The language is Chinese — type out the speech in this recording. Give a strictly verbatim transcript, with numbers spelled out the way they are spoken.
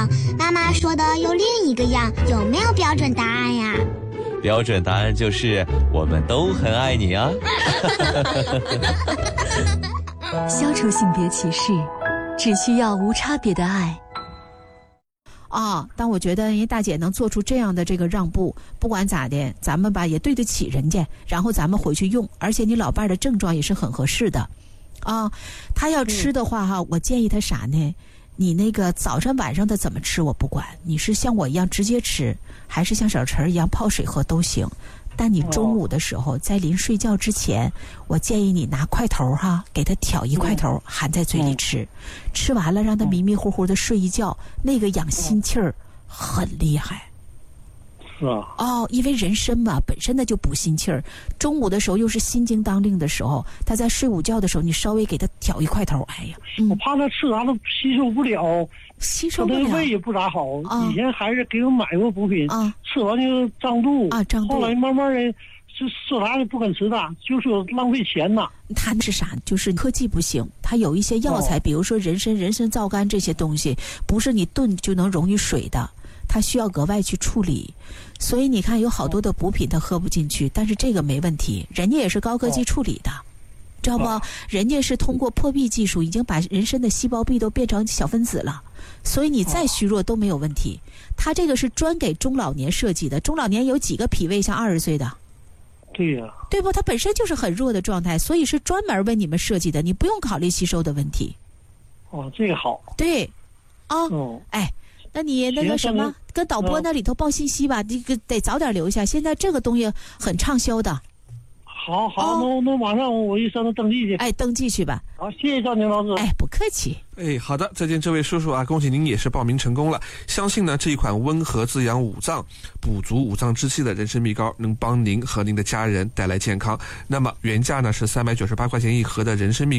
样，妈妈说的有另一个样，有没有标准答案呀？ 标准答案就是我们都很爱你啊。 消除性别歧视，只需要无差别的爱。 啊，但我觉得人家大姐能做出这样的这个让步，不管咋的，咱们吧也对得起人家，然后咱们回去用，而且你老伴儿的症状也是很合适的，啊，他要吃的话哈，我建议他啥呢？你那个早上晚上的怎么吃我不管，你是像我一样直接吃，还是像小陈一样泡水喝都行。但你中午的时候，在临睡觉之前，我建议你拿块头哈，给他挑一块头含在嘴里吃，吃完了让他迷迷糊糊的睡一觉，那个养心气儿很厉害。 是啊。 哦，因为人参嘛，本身它就补心气儿，中午的时候又是心惊当令的时候，他在睡午觉的时候，你稍微给他挑一块头，哎呀， 嗯、我怕他吃啥都吸收不了。 吸收不了， 他的胃也不咋好。 啊、 以前还是给我买过补品， 啊、 吃完就胀肚啊，胀肚。 后来慢慢的，是说啥也不肯吃的，就说浪费钱呐。 它是啥？就是科技不行，它有一些药材，哦、比如说人参、人参皂苷这些东西，不是你炖就能溶于水的，它需要额外去处理。所以你看，有好多的补品它喝不进去，但是这个没问题，人家也是高科技处理的。哦，知道不？人家是通过破壁技术，已经把人参的细胞壁都变成小分子了，所以你再虚弱都没有问题。它这个是专给中老年设计的，中老年有几个脾胃像二十岁的？ 对呀、啊， 对不？它本身就是很弱的状态，所以是专门为你们设计的，你不用考虑吸收的问题。 哦，这个好。 对，啊， 哦， 哎，那你那个什么，跟导播那里头报信息吧，这个得早点留下，现在这个东西很畅销的。 好好，那、哦、那马上我一上那登记去。 哎，登记去吧。 好，谢谢赵宁老师。 哎，不客气。 哎，好的，再见，这位叔叔啊，恭喜您也是报名成功了。相信呢，这一款温和滋养五脏、补足五脏之气的人参蜜膏，能帮您和您的家人带来健康。那么原价呢是三百九十八块钱一盒的人参蜜膏。